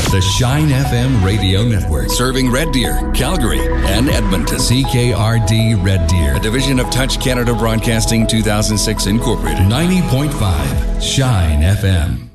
The Shine FM radio network. Serving Red Deer, Calgary, and Edmonton. CKRD Red Deer. A division of Touch Canada Broadcasting 2006 Incorporated. 90.5 Shine FM.